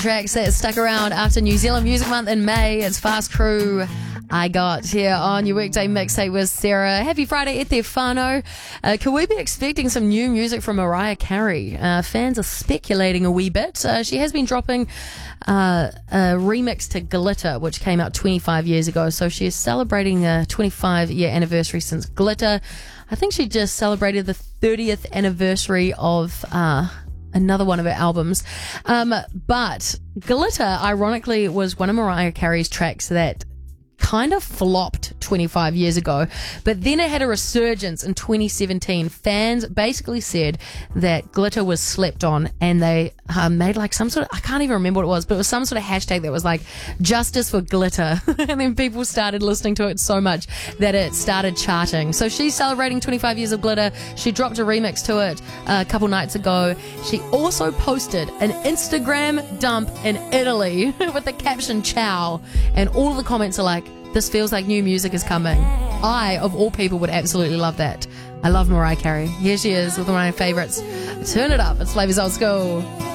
tracks that stuck around after New Zealand Music Month in May. It's Fast Crew. I got here on your weekday mixtape with Sarah. Happy Friday, e te whānau. Could we be expecting some new music from Mariah Carey? Fans are speculating a wee bit. She has been dropping a remix to Glitter, which came out 25 years ago. So she is celebrating the 25-year anniversary since Glitter. I think she just celebrated the 30th anniversary of another one of her albums. But Glitter, ironically, was one of Mariah Carey's tracks that kind of flopped 25 years ago, but then it had a resurgence in 2017. Fans basically said that Glitter was slept on, and they made like some sort of, I can't even remember what it was, but it was some sort of hashtag that was like justice for Glitter. And then people started listening to it so much that it started charting. So she's celebrating 25 years of Glitter. She dropped a remix to it a couple nights ago. She also posted an Instagram dump in Italy with the caption ciao, and all of the comments are like, this feels like new music is coming. I, of all people, would absolutely love that. I love Mariah Carey. Here she is with one of my favourites. Turn it up. It's Flavors Old School.